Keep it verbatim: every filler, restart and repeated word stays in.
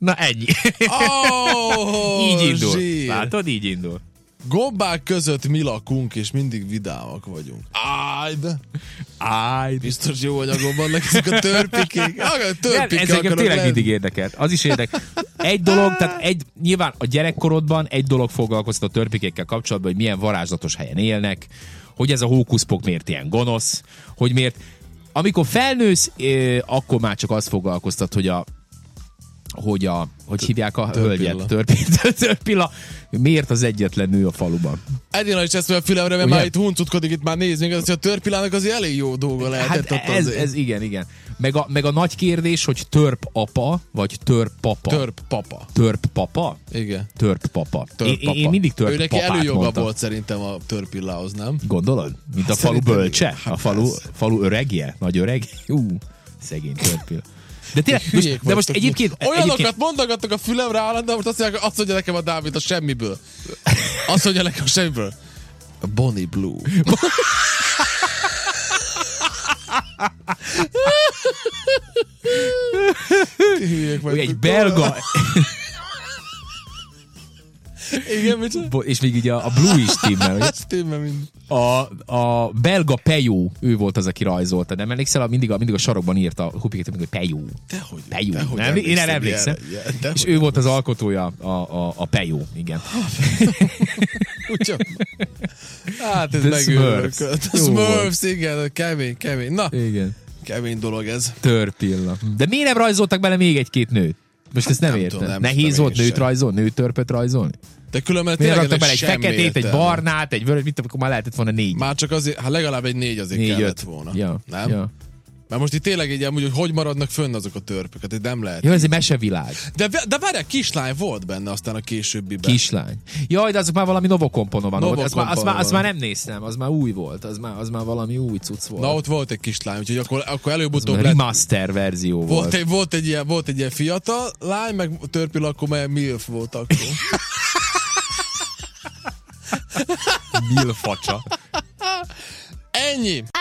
Na ennyi. Oh, így indul. zsír. Látod, így indul. Gombák között mi lakunk, és mindig vidámak vagyunk. Áj, de... Áj, biztos jó anyagom vannak ezek a törpikék. Törpike ez engem tényleg lenni. Mindig érdekelt. Az is érdekel. Egy dolog, tehát egy, nyilván a gyerekkorodban egy dolog foglalkoztat a törpikékkel kapcsolatban, hogy milyen varázslatos helyen élnek, hogy ez a hókuszpok miért ilyen gonosz, hogy miért... Amikor felnősz, eh, akkor már csak azt foglalkoztat, hogy a hogy a, hogy hívják a hölgyet, törpilla. törpilla, miért az egyetlen nő a faluban? Egyébként is ezt mondja a fülemre, mert ugye? Már itt huncutkodik, itt már nézzünk, az, hogy a törpillának azért elég jó dolga lehetett. Hát ez, ez igen, igen. Meg a, meg a nagy kérdés, hogy törp apa, vagy törp papa. Törp papa. Törp papa? Igen. Törp papa. Törp én, papa. én mindig törp ő neki papát előjoga mondtam. volt szerintem a törpillához, nem? Gondolod? Mint hát a falu bölcse? A falu, falu öregje? Nagy öregje? Ú, szegény törpilla. De tényleg, most, de most egyébként... Olyanokat egyébként... mondogattak a fülemre állandóan, most azt mondják, azt mondja nekem a Dávid a semmiből. Azt mondja nekem a semmiből. A Bonnie Blue. Egy belga... Igen, mit Bo- és még így a, a Blue is stimmel. stimmel mind. A, a belga Pejó, ő volt az, aki rajzolta. Nem emlékszel? Mindig a, mindig a sarokban írta a Hupiket, hogy Pejó. Dehogy. Pejó. Dehogy Nem? Én erre emlékszem. És ő volt az alkotója, a, a, a Pejó. Igen. Hát ez megőrök. A Smurfs, igen, kemény, kemény. Na, igen. Kemény dolog ez. Törpilla. De miért nem rajzoltak bele még egy-két nőt? Most ezt nem, nem értem. Tudom, nem Nehéz volt nőt rajzolni, nőtörpöt rajzolni? De különben tényleg raktak bele egy feketét, egy barnát, egy vörös, mit akkor már lehetett volna négy. Már csak azért, hát legalább egy négy azért négy, kellett öt. volna. Ja, nem? Ja. Mert most itt tényleg így amúgy, hogy hogy maradnak fönn azok a törpök, hát nem lehet. Jó, ez egy mesevilág. De, de várjál, kislány volt benne aztán a későbbiben. Kislány. Jaj, de azok már valami Novokomponova volt. Azt már, azt, már, azt van. már nem néztem, az már új volt, az már, az már valami új cucc volt. Na ott volt egy kislány, úgyhogy akkor, akkor előbb-utóbb lett... remaster verzió volt. Volt egy, volt, egy ilyen, volt egy ilyen fiatal lány, meg törpilla, akkor már milf volt akkor. Milfacsa. Ennyi!